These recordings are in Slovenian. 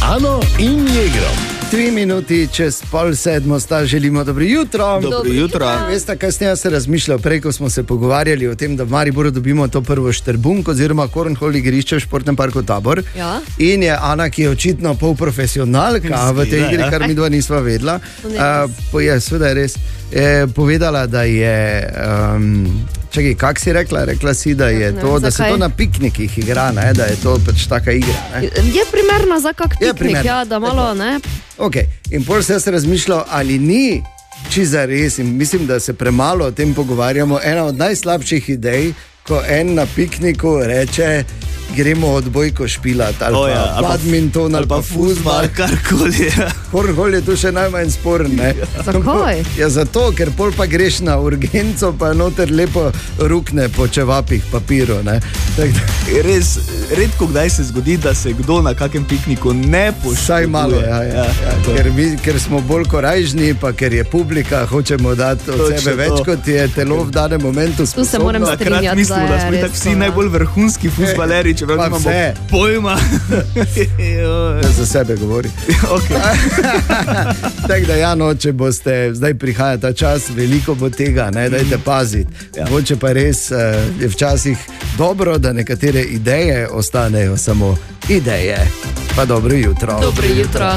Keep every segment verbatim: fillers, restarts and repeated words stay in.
Ano in Jegrom. Tri minuti čez pol sedmo sta, želimo dobro jutro. Dobro jutro. Veste, kasneje sem razmišljal, prej ko smo se pogovarjali o tem, da v Mariboru dobimo to prvo Štrbunk oziroma Cornhole igrišče v športnem parku Tabor. Ja. In je Ana, ki je očitno polprofesionalka v tej igri, kar mi dva nisva vedela, uh, je seveda res, je povedala, da je... Um, Čakaj, kak si rekla? Rekla si, da, je ne, to, da se zakaj? to na piknikih igra, ne? Da je to pač taka igra. Ne? Je primerna za kak Je piknik, primerna. ja, da malo, ne? Okay. In pol sem se razmišljal, ali ni čisto res, in mislim, da se premalo o tem pogovarjamo. Ena od najslabših idej, ko en na pikniku reče, gremo odbojko špilati, ali O ja, pa ali pa- badminton, ali pa fuzbal. karkoli. Ja. Cornhole je tu še najmanj sporen. Ne? Zakaj? Ja, zato, ker pol pa greš na urgenco, pa noter lepo rukne po čevapih papiru. Ne? Tak, da, Res, redko kdaj se zgodi, da se kdo na kakem pikniku ne poškoduje. vsaj malo, ja, ja, ja. Ker, mi, ker smo bolj korajžni, pa ker je publika, hočemo dati od Točno sebe več, to. kot je telo v danem momentu Tu se sposobno. moram Takrat strinjati, mislimo, da da je smo res tako to, vsi ja. najbolj vrhunski fuzbaleri, čeprav Pa nimamo vse. pojma. Da za sebe govori. Okay. Tako da, ja, no, če boste, zdaj prihaja ta čas, veliko bo tega, ne, dajte paziti. Ja. Mogoče pa res uh, je včasih dobro, da nekatere ideje ostanejo samo ideje. Pa dobro jutro. Dobro jutro.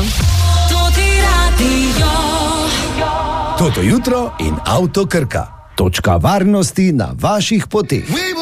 Toto jutro in avto Krka. Točka varnosti na vaših poteh.